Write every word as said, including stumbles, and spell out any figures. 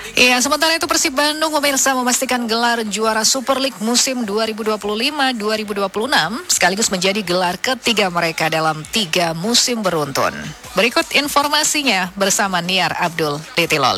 Iya, sementara itu Persib Bandung pemirsa memastikan gelar juara Super League musim dua ribu dua puluh lima dua ribu dua puluh enam sekaligus menjadi gelar ketiga mereka dalam tiga musim beruntun. Berikut informasinya bersama Niar Abdul Titiloli.